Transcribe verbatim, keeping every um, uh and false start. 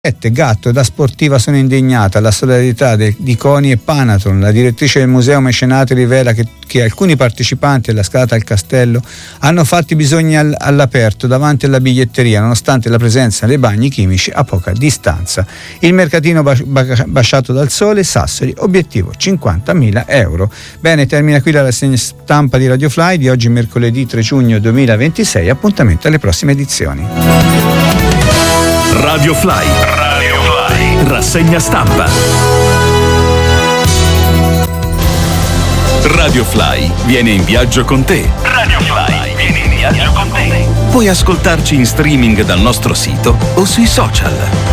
Gatto, da sportiva sono indegnata. La solidarietà de, di CONI e Panaton. La direttrice del museo Mecenate rivela che, che alcuni partecipanti alla scalata al castello hanno fatto i bisogni al, all'aperto davanti alla biglietteria, nonostante la presenza dei bagni chimici a poca distanza. Il mercatino bas- basciato dal sole, Sassari, obiettivo cinquantamila euro. Bene, termina qui la rassegna stampa di Radio Fly di oggi, mercoledì tre giugno duemilaventisei. Appuntamento alle prossime edizioni. Radio Fly. Radio Fly. Rassegna stampa. Radio Fly viene in viaggio con te. Radio Fly viene in viaggio con te. Puoi ascoltarci in streaming dal nostro sito o sui social.